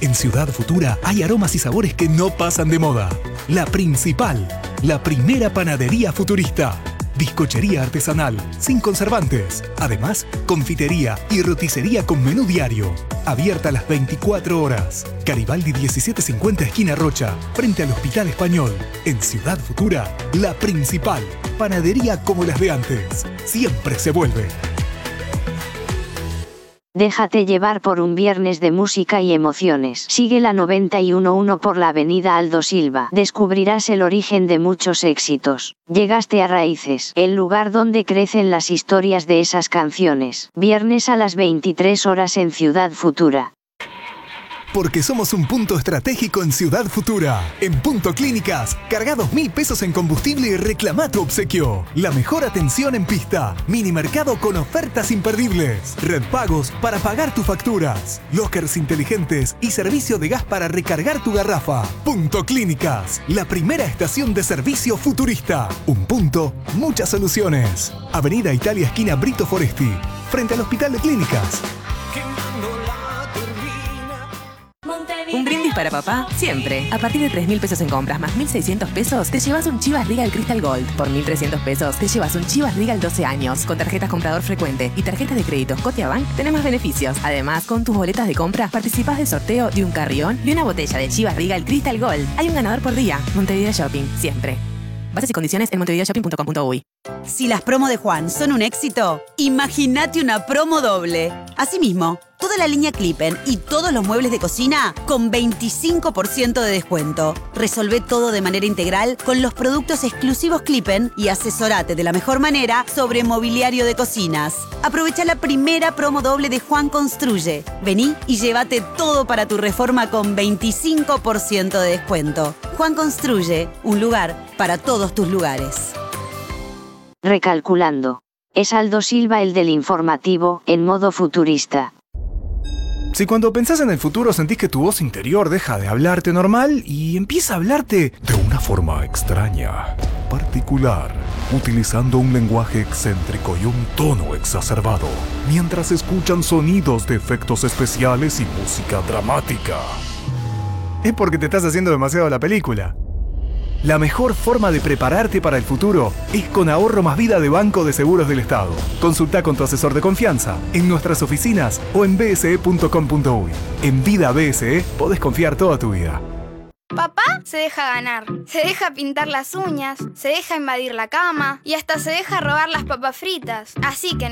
En Ciudad Futura hay aromas y sabores que no pasan de moda. La Principal, la primera panadería futurista. Bizcochería artesanal, sin conservantes. Además, confitería y roticería con menú diario. Abierta las 24 horas. Garibaldi 1750 esquina Rocha, frente al Hospital Español. En Ciudad Futura, la Principal. Panadería como las de antes. Siempre se vuelve. Déjate llevar por un viernes de música y emociones. Sigue la 91.1 por la avenida Aldo Silva. Descubrirás el origen de muchos éxitos. Llegaste a Raíces, el lugar donde crecen las historias de esas canciones. Viernes a las 23 horas en Ciudad Futura. Porque somos un punto estratégico en Ciudad Futura. En Punto Clínicas, carga 2.000 pesos en combustible y reclama tu obsequio. La mejor atención en pista. Mini mercado con ofertas imperdibles. Red Pagos para pagar tus facturas. Lockers inteligentes y servicio de gas para recargar tu garrafa. Punto Clínicas, la primera estación de servicio futurista. Un punto, muchas soluciones. Avenida Italia, esquina Brito Foresti, frente al Hospital de Clínicas. Un brindis para papá, siempre. A partir de 3.000 pesos en compras más 1.600 pesos, te llevas un Chivas Regal Crystal Gold. Por 1.300 pesos, te llevas un Chivas Regal 12 años. Con tarjetas comprador frecuente y tarjetas de crédito Scotiabank, tenés más beneficios. Además, con tus boletas de compra, participás del sorteo de un carrión y una botella de Chivas Regal Crystal Gold. Hay un ganador por día. Montevideo Shopping, siempre. Bases y condiciones en montevideoshopping.com.uy. Si las promos de Juan son un éxito, imagínate una promo doble. Asimismo, toda la línea Clippen y todos los muebles de cocina con 25% de descuento. Resolvé todo de manera integral con los productos exclusivos Clippen y asesorate de la mejor manera sobre mobiliario de cocinas. Aprovecha la primera promo doble de Juan Construye. Vení y llévate todo para tu reforma con 25% de descuento. Juan Construye, un lugar para todos tus lugares. Recalculando. Es Aldo Silva el del informativo, en modo futurista. Si cuando pensás en el futuro sentís que tu voz interior deja de hablarte normal y empieza a hablarte de una forma extraña, particular, utilizando un lenguaje excéntrico y un tono exacerbado, mientras escuchan sonidos de efectos especiales y música dramática, es porque te estás haciendo demasiado la película. La mejor forma de prepararte para el futuro es con Ahorro Más Vida de Banco de Seguros del Estado. Consulta con tu asesor de confianza, en nuestras oficinas o en bse.com.uy. En Vida BSE podés confiar toda tu vida. Papá se deja ganar, se deja pintar las uñas, se deja invadir la cama y hasta se deja robar las papas fritas. Así que